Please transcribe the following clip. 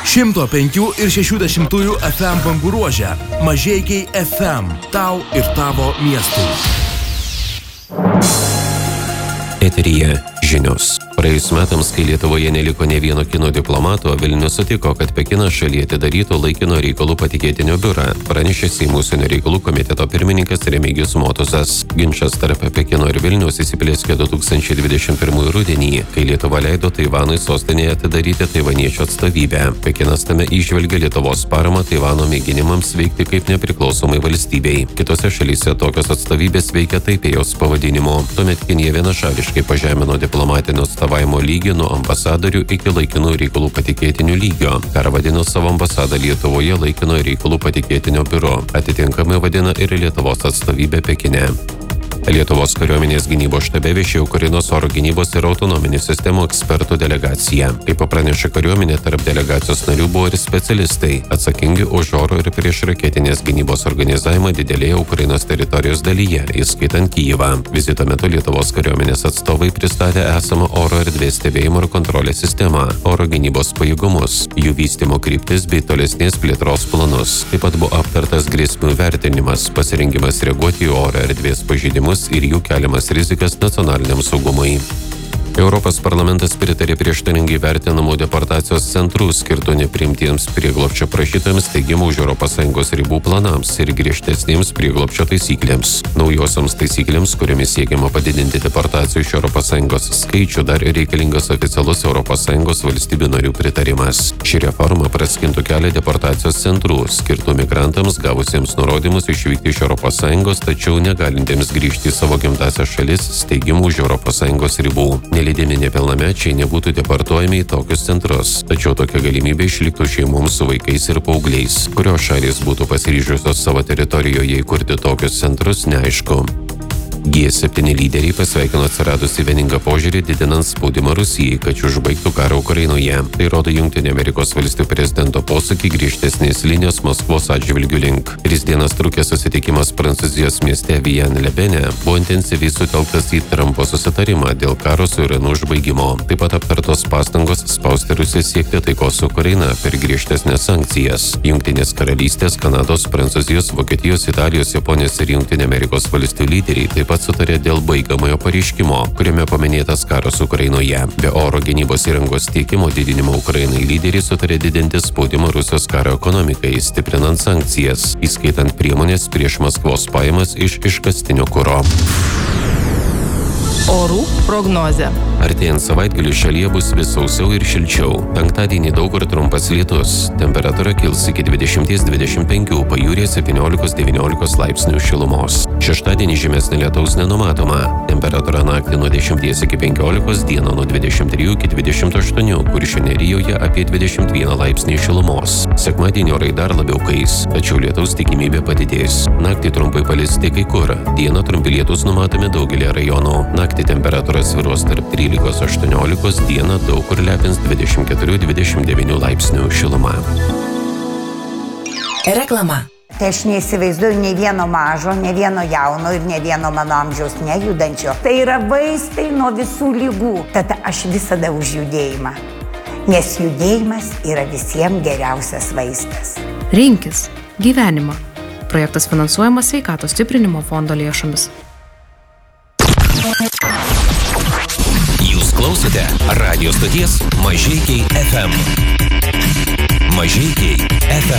105 ir 60 FM bangų ruože. Mažeikiai FM. Tau ir tavo miestui. Eteryje žinios. Praėjus metams, kai Lietuvoje neliko ne vieno kino diplomato, Vilnius sutiko, kad Pekinas šalyje atidarytų laikino reikalų patikėtinio biurą, pranešė Seimo užsienio reikalų komiteto pirmininkas Remigijus Motuzas. Ginčas tarp Pekino ir Vilniaus įsiplieskė 2021 rudenį, kai Lietuva leido Taivanui sostinėje atidaryti taivaniečių atstovybę. Pekinas tame įžvelgė Lietuvos paramą Taivano mėginimams veikti kaip nepriklausomai valstybei. Kitose šalyse tokios atstovybės veikia Taipėjaus pavadinimu. Tuomet Kinija vienašališkai pažemino diplomatinio atstovavimo lygį nuo ambasadorių iki laikinų reikalų patikėtinių lygio. Pervadino savo ambasadą Lietuvoje laikino reikalų patikėtinio biuro. Atitinkamai vadina ir Lietuvos atstovybę Pekine. Lietuvos kariuomenės gynybos štabe viešėjo Ukrainos oro gynybos ir autonominių sistemų ekspertų delegacija. Kaip praneša kariuomenė, tarp delegacijos narių buvo ir specialistai, atsakingi už oro ir priešraketinės gynybos organizavimą didelėje Ukrainos teritorijos dalyje, įskaitant Kijevą. Vizito metu Lietuvos kariuomenės atstovai pristatė esamą oro erdvės stebėjimo ir kontrolės sistemą, oro gynybos pajėgumus, jų vystymo kryptis bei tolesnės plėtros planus. Taip pat buvo aptartas grėsmių vertinimas, pasirengimas reaguoti į oro erdvės pažeidimus ir jų keliamas rizikas nacionaliniam saugumui. Europos parlamentas pritarė prieštaringai vertinamų deportacijos centrų skirtų nepriimtiems prieglobsčio prašytojams steigimo už ES ribų planams ir griežtesnėms prieglobsčio taisyklėms. Naujosioms taisyklėms, kuriomis siekiama padidinti deportacijų iš ES skaičių, dar reikalingas oficialus ES valstybių narių pritarimas. Ši reforma praskintų kelią deportacijos centrų, skirtų migrantams gavusiems nurodymus išvykti iš ES, tačiau negalintiems grįžti į savo gimtąsias šalis steigimų už ES ribų. Nelydimi nepilnamečiai nebūtų deportuojami į tokius centrus, tačiau tokia galimybė išliktų šeimoms su vaikais ir paaugliais. Kurios šalys būtų pasiryžusios savo teritorijoje įkurti tokius centrus, neaišku. G7 lyderiai pasveikino atsiradusi vieningą požiūrį didinant spaudimą Rusijai, kad užbaigtų karą Ukrainoje. Tai rodo Jungtinių Amerikos valstijų prezidento posakį griežtesnės linijos Maskvos atžvilgių link. 3 dienas trukęs susitikimas Prancūzijos mieste Vienne-le-Bene buvo intensyviai sutelktas į Trumpo susitarimą dėl karo su Iranu užbaigimo. Taip pat aptartos pastangos spausti Rusiją siekti taikos su Ukraina per griežtesnės sankcijas. Jungtinės karalystės, Kanados, Prancūzijos, Vokietijos, Italijos, Japonijos ir Jungtinių Amerikos valstijų lyderiai taip pat sutarė dėl baigiamojo pareiškimo, kuriame paminėtas karas Ukrainoje. Be oro gynybos įrangos tiekimo didinimo Ukrainai lyderiai sutarė didinti spaudimą Rusijos karo ekonomikai, stiprinant sankcijas, įskaitant priemonės prieš Maskvos pajamas iš iškastinio kuro. Orų prognozė. Artėjant savaitgaliui šalyje bus vis sausiau ir šilčiau. Penktadienį daug kur trumpas lietus. Temperatūra kils iki 20-25, pajūryje 17-19 laipsnių šilumos. Šeštadienį žymesnė lietaus nenumatoma. Temperatūra naktį nuo 10 iki 15, dieną nuo 23 iki 28, Kuršių nerijoje apie 21 laipsnį šilumos. Sekmadienį orai dar labiau kais, tačiau lietaus tikimybė padidės. Naktį trumpai palis tik kai kur. Dieną trumpi lietus numatomi daugelį rajonų. Naktį temperatūra svyruos tarp 13-18, dieną daug kur lepins 24-29 laipsnių šiluma. Reklama. Tai aš neįsivaizduoju nei vieno mažo, nei vieno jauno ir nei vieno mano amžiaus nejudančio. Tai yra vaistai nuo visų ligų. Tada aš visada už judėjimą. Nes judėjimas yra visiems geriausias vaistas. Rinkis gyvenimą. Projektas finansuojamas Sveikatos stiprinimo fondo lėšomis. Jūs klausote radijo stoties Mažeikiai FM. Mažeikiai FM.